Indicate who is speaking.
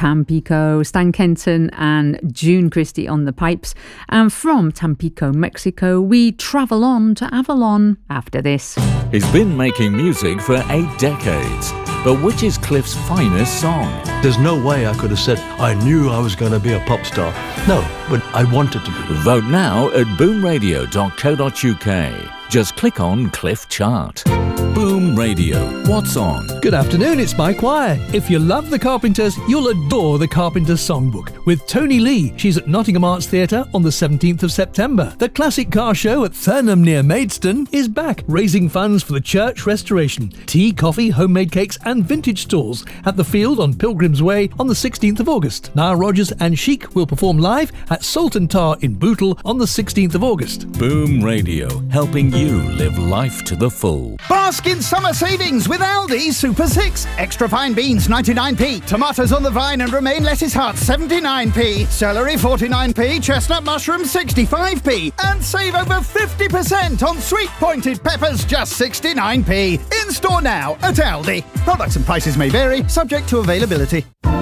Speaker 1: Tampico, Stan Kenton and June Christie on the pipes. And from Tampico, Mexico, we travel on to Avalon after this.
Speaker 2: He's been making music for 8 decades. But which is Cliff's finest song?
Speaker 3: There's no way I could have said I knew I was going to be a pop star. No, but I wanted to be.
Speaker 2: Vote now at boomradio.co.uk. Just click on Cliff Chart. Boom Radio. What's on?
Speaker 4: Good afternoon, it's Mike Wire. If you love the Carpenters, you'll adore the Carpenters Songbook with Tony Lee. She's at Nottingham Arts Theatre on the 17th of September. The Classic Car Show at Thurnham near Maidstone is back, raising funds for the church restoration. Tea, coffee, homemade cakes and vintage stalls at the Field on Pilgrim's Way on the 16th of August. Nile Rodgers and Chic will perform live at Salt and Tar in Bootle on the 16th of August.
Speaker 2: Boom Radio, helping you live life to the full.
Speaker 5: Bask in summer savings with Aldi Super 6. Extra fine beans 99p, tomatoes on the vine and romaine lettuce hearts 79p, celery 49p, chestnut mushrooms 65p, and save over 50% on sweet pointed peppers just 69p. In store now at Aldi. Products and prices may vary, subject to availability.